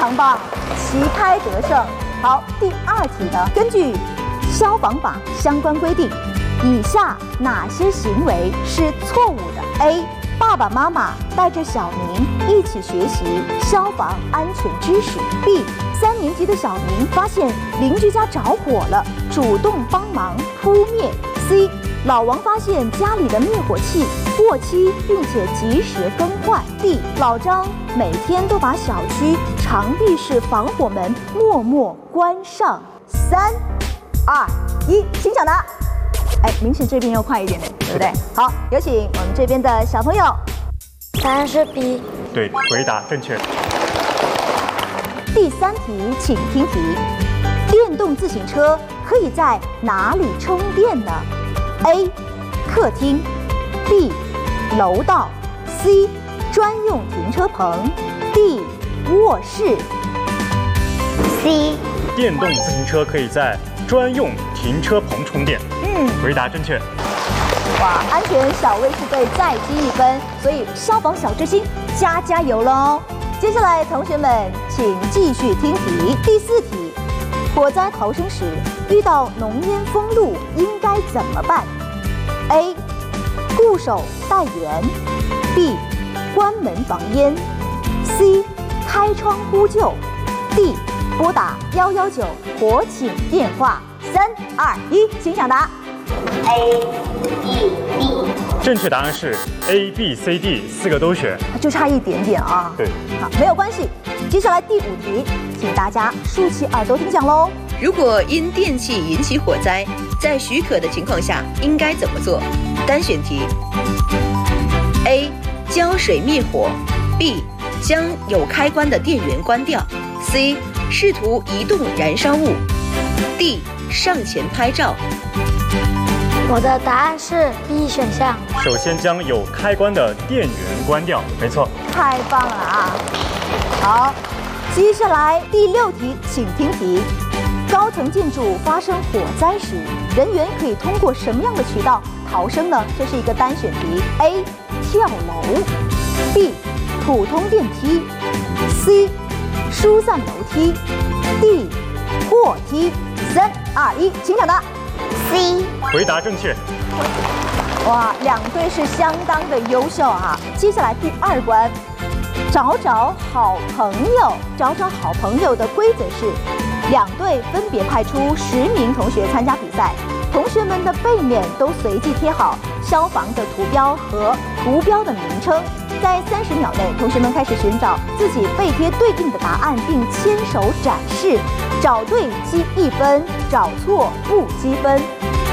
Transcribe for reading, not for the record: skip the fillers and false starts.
常棒，旗开得胜。好，第2题呢，根据消防法相关规定，以下哪些行为是错误的 ？A. 爸爸妈妈带着小明一起学习消防安全知识。B. 3年级的小明发现邻居家着火了，主动帮忙扑灭。C. 老王发现家里的灭火器过期，并且及时更换。D. 老张每天都把小区长壁式防火门默默关上。3、2、1，请抢答。哎，明显这边要快一点的，对不对？好，有请我们这边的小朋友。 答案是 B。 对，回答正确。 第3题，请听题：电动自行车可以在哪里充电呢 ？A. 客厅 B. 楼道 C. 专用停车棚 D. 卧室。 C。 电动自行车可以在专用停车棚充电。回答正确。 哇，安全小卫士队再积1分，所以消防小之星加油喽！接下来，同学们请继续听题。第4题，火灾逃生时遇到浓烟封路，应该怎么办 ？A. 固守待援 B. 关门防烟 C. 开窗呼救 D. 拨打119火警电话。3、2、1，请抢答。 A、E、D。 正确答案是 A、B、C、D 4个都选， 就差一点点啊。 对， 好，没有关系。接下来第5题，请大家竖起耳朵听讲喽。 如果因电器引起火灾，在许可的情况下应该怎么做？单选题 ：A. 浇水灭火 ；B. 将有开关的电源关掉 ；C. 试图移动燃烧物 ；D. 上前拍照。 我的答案是 B 选项。 首先将有开关的电源关掉，没错。 太棒了啊！好，接下来第6题，请听题：高层建筑发生火灾时，人员可以通过什么样的渠道逃生呢？这是一个单选题 ：A. 跳楼 B. 普通电梯 C. 疏散楼梯 D. 货梯。3、2、1，请抢答。 C。 回答正确。 哇，2队是相当的优秀啊！接下来第2关，找找好朋友。找找好朋友的规则是，2队分别派出10名同学参加比赛，同学们的背面都随机贴好消防的图标和图标的名称。在30秒内，同学们开始寻找自己背贴对应的答案，并牵手展示。找对积1分，找错不积分。